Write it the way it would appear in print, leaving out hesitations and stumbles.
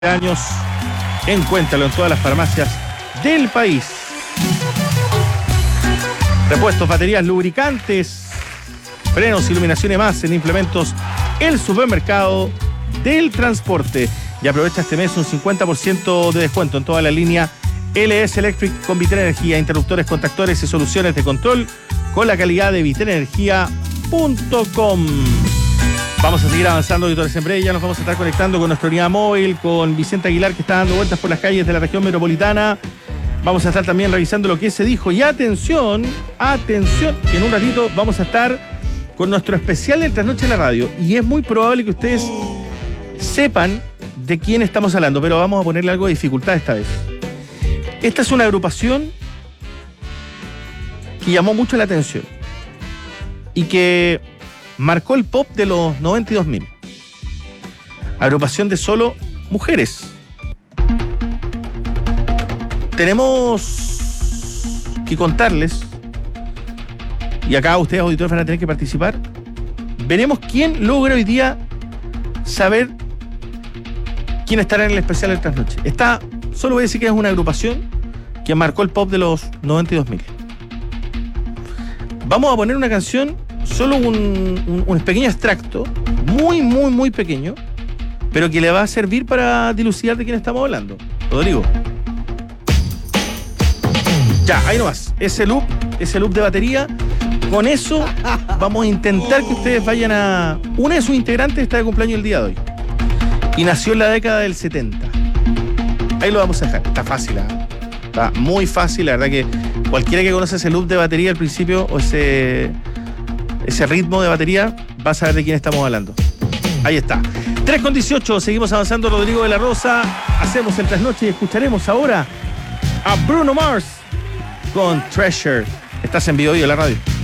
años. Encuéntralo en todas las farmacias del país. Repuestos, baterías, lubricantes, frenos, iluminación y más en implementos El Supermercado del Transporte. Y aprovecha este mes un 50% de descuento en toda la línea LS Electric con Viterenergía, interruptores, contactores y soluciones de control con la calidad de viterenergia.com. Vamos a seguir avanzando, auditores, en breve. Ya nos vamos a estar conectando con nuestra unidad móvil, con Vicente Aguilar, que está dando vueltas por las calles de la región metropolitana. Vamos a estar también revisando lo que se dijo. Y atención, que en un ratito vamos a estar con nuestro especial del Trasnoche en la Radio. Y es muy probable que ustedes sepan de quién estamos hablando, pero vamos a ponerle algo de dificultad esta vez. Esta es una agrupación que llamó mucho la atención y que marcó el pop de los 92.000. Agrupación de solo mujeres. Tenemos que contarles, y acá ustedes, auditores, van a tener que participar. Veremos quién logra hoy día saber quién estará en el especial del Trasnoche. Solo voy a decir que es una agrupación que marcó el pop de los 92.000. Vamos a poner una canción, solo un pequeño extracto, muy pequeño, pero que le va a servir para dilucidar de quién estamos hablando. Rodrigo. Ya, ahí nomás. Ese loop de batería. Con eso vamos a intentar que ustedes vayan a... Una de sus integrantes está de cumpleaños el día de hoy. Y nació en la década del 70. Ahí lo vamos a dejar. Está fácil, ¿eh? Está muy fácil. La verdad que cualquiera que conoce ese loop de batería al principio, o ese ritmo de batería, va a saber de quién estamos hablando. Ahí está. 3:18, seguimos avanzando. Rodrigo de la Rosa. Hacemos el Trasnoche y escucharemos ahora a Bruno Mars con Treasure. Estás en Vivo de la Radio.